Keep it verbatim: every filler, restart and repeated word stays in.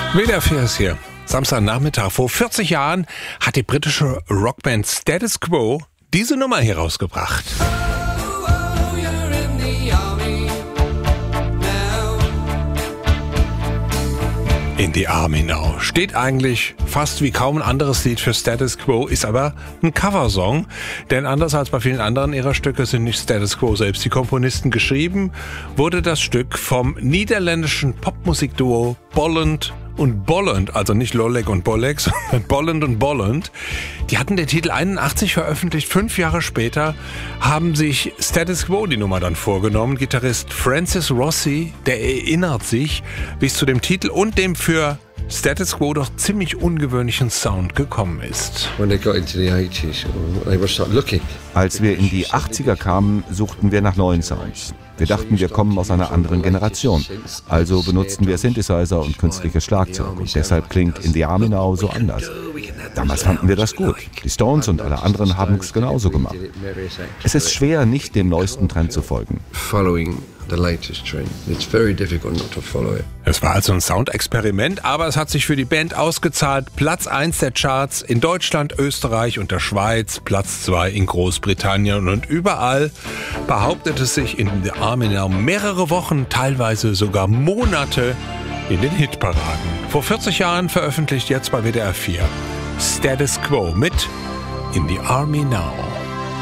W D R vier ist hier. Samstagnachmittag. Vor vierzig Jahren hat die britische Rockband Status Quo diese Nummer hier rausgebracht. In the Army Now. Steht eigentlich fast wie kaum ein anderes Lied für Status Quo, ist aber ein Coversong. Denn anders als bei vielen anderen ihrer Stücke sind nicht Status Quo selbst die Komponisten. Geschrieben wurde das Stück vom niederländischen Popmusikduo Bolland und Bolland, also nicht Lolek und Bolek, sondern Bolland und Bolland. Die hatten den Titel einundachtzig veröffentlicht. Fünf Jahre später haben sich Status Quo die Nummer dann vorgenommen. Gitarrist Francis Rossi, der erinnert sich, wie es zu dem Titel und dem für Status Quo doch ziemlich ungewöhnlichen Sound gekommen ist. Als wir in die achtziger kamen, suchten wir nach neuen Sounds. Wir dachten, wir kommen aus einer anderen Generation. Also benutzten wir Synthesizer und künstliches Schlagzeug. Und deshalb klingt In the Army Now so anders. Damals fanden wir das gut. Die Stones und alle anderen haben es genauso gemacht. Es ist schwer, nicht dem neuesten Trend zu folgen. Es war also ein Soundexperiment, aber es hat sich für die Band ausgezahlt. Platz eins der Charts in Deutschland, Österreich und der Schweiz, Platz zwei in Großbritannien und überall behauptet es sich in The Army Now mehrere Wochen, teilweise sogar Monate in den Hitparaden. Vor vierzig Jahren veröffentlicht jetzt bei W D R vier Status Quo mit In the Army Now.